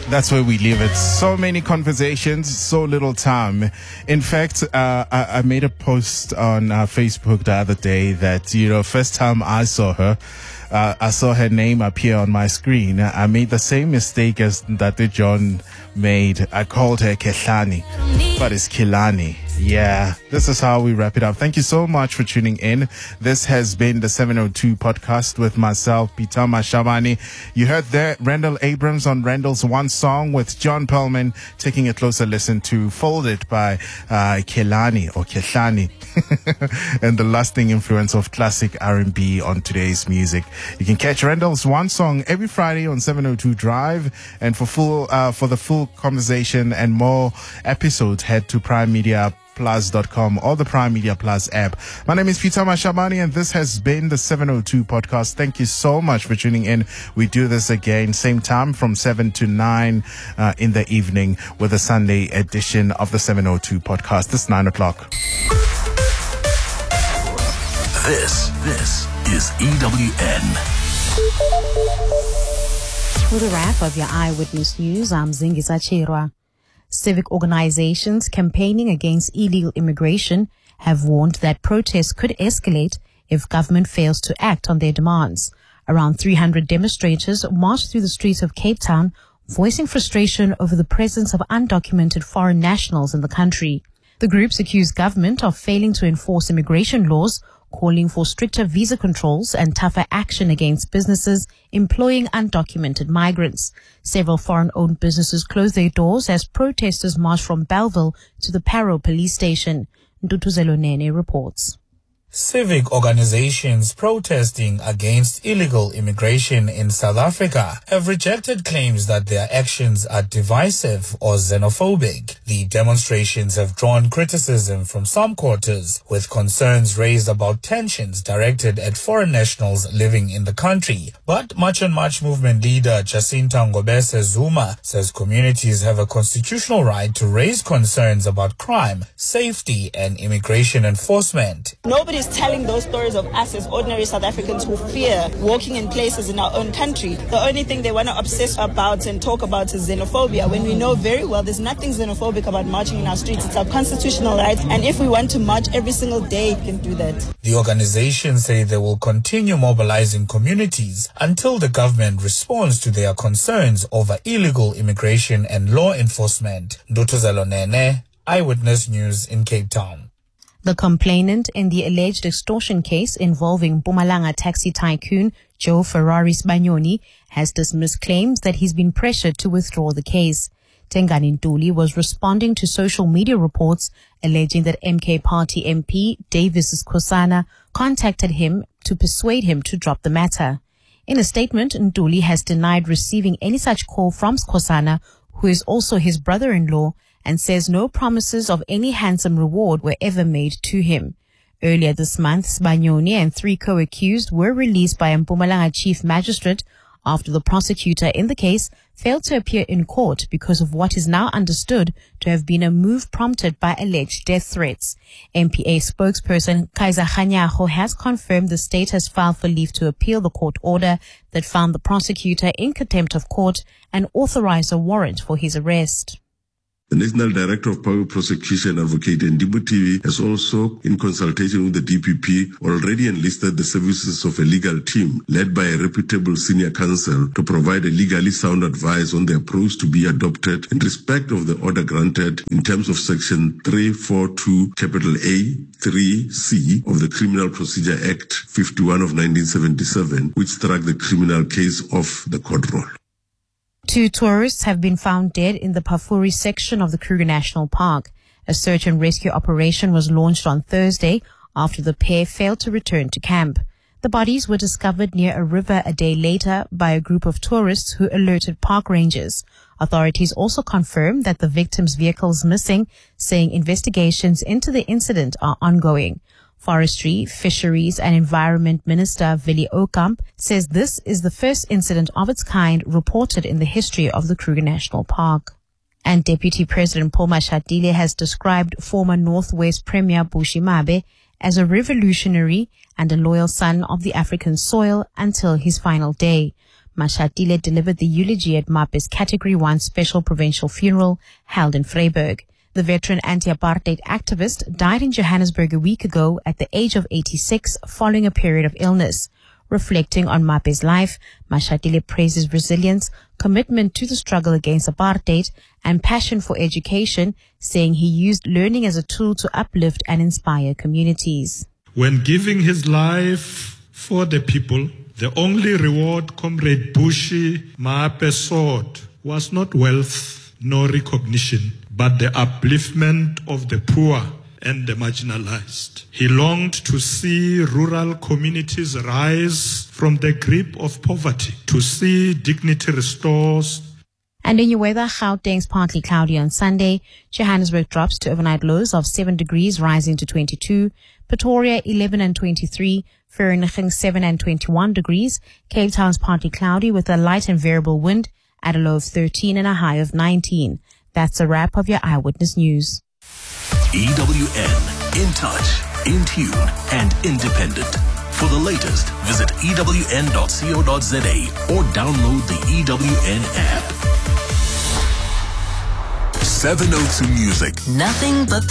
That's where we leave it. So many conversations, so little time. In fact, I made a post on Facebook the other day that, first time I saw her, I saw her name appear on my screen. I made the same mistake as Ndate John made. I called her Kehlani, but it's Kilani. Yeah, this is how we wrap it up. Thank you so much for tuning in. This has been the 702 podcast with myself, Pitama Shabani. You heard there Randall Abrams on Randall's One Song with John Perlman, taking a closer listen to Folded by Kelani or Kehlani and the lasting influence of classic R&B on today's music. You can catch Randall's One Song every Friday on 702 Drive, and for the full conversation and more episodes, head to PrimeMediaPlus.com or the Prime Media Plus app. My name is Pitama Shabani, and this has been the 702 podcast. Thank you so much for tuning in. We do this again, same time from 7 to 9 in the evening with a Sunday edition of the 702 podcast. It's 9 o'clock. This is EWN. With a wrap of your Eyewitness News, I'm Zingisa Chirwa. Civic organizations campaigning against illegal immigration have warned that protests could escalate if government fails to act on their demands. Around 300 demonstrators marched through the streets of Cape Town, voicing frustration over the presence of undocumented foreign nationals in the country. The groups accused government of failing to enforce immigration laws, calling for stricter visa controls and tougher action against businesses employing undocumented migrants. Several foreign-owned businesses closed their doors as protesters marched from Bellville to the Parow police station. Ndutuzelo Nene reports. Civic organizations protesting against illegal immigration in South Africa have rejected claims that their actions are divisive or xenophobic. The demonstrations have drawn criticism from some quarters, with concerns raised about tensions directed at foreign nationals living in the country. But March on March movement leader Jacinta Ngobese Zuma says communities have a constitutional right to raise concerns about crime, safety, and immigration enforcement. Nobody's telling those stories of us as ordinary South Africans who fear walking in places in our own country. The only thing they want to obsess about and talk about is xenophobia, when we know very well there's nothing xenophobic about marching in our streets. It's our constitutional right, and if we want to march every single day, we can do that. The organizations say they will continue mobilizing communities until the government responds to their concerns over illegal immigration and law enforcement. Ndutuzelo Nene, Eyewitness News in Cape Town. The complainant in the alleged extortion case involving Mpumalanga taxi tycoon Joe Ferrari Sibanyoni has dismissed claims that he's been pressured to withdraw the case. Tengani Ntuli was responding to social media reports alleging that MK Party MP Davis Khosana contacted him to persuade him to drop the matter. In a statement, Ntuli has denied receiving any such call from Khosana, who is also his brother-in-law, and says no promises of any handsome reward were ever made to him. Earlier this month, Sibanyoni and 3 co-accused were released by Mpumalanga Chief Magistrate after the prosecutor in the case failed to appear in court because of what is now understood to have been a move prompted by alleged death threats. MPA spokesperson Kaiser Khanyaho has confirmed the state has filed for leave to appeal the court order that found the prosecutor in contempt of court and authorized a warrant for his arrest. The National Director of Public Prosecution, Advocate Ndimbu TV, has also, in consultation with the DPP, already enlisted the services of a legal team led by a reputable senior counsel to provide a legally sound advice on the approach to be adopted in respect of the order granted in terms of Section 342 A 3C of the Criminal Procedure Act 51 of 1977, which struck the criminal case off the court roll. 2 tourists have been found dead in the Pafuri section of the Kruger National Park. A search and rescue operation was launched on Thursday after the pair failed to return to camp. The bodies were discovered near a river a day later by a group of tourists who alerted park rangers. Authorities also confirmed that the victim's vehicle is missing, saying investigations into the incident are ongoing. Forestry, Fisheries and Environment Minister Vili Okamp says this is the first incident of its kind reported in the history of the Kruger National Park. And Deputy President Paul Mashatile has described former Northwest Premier Bushi Mabe as a revolutionary and a loyal son of the African soil until his final day. Mashatile delivered the eulogy at MAPE's Category 1 special provincial funeral held in Vryburg. The veteran anti-apartheid activist died in Johannesburg a week ago at the age of 86 following a period of illness. Reflecting on MAPE's life, Mashatile praised his resilience, commitment to the struggle against apartheid, and passion for education, saying he used learning as a tool to uplift and inspire communities. When giving his life for the people, the only reward Comrade Bushi Maape sought was not wealth nor recognition, but the upliftment of the poor and the marginalized. He longed to see rural communities rise from the grip of poverty, to see dignity restored. And in your weather, Gauteng's partly cloudy on Sunday. Johannesburg drops to overnight lows of 7 degrees, rising to 22. Pretoria 11 and 23. Vereeniging 7 and 21 degrees. Cape Town's partly cloudy with a light and variable wind at a low of 13 and a high of 19. That's a wrap of your Eyewitness News. EWN, in touch, in tune, and independent. For the latest, visit ewn.co.za or download the EWN app. 702 Music. Nothing but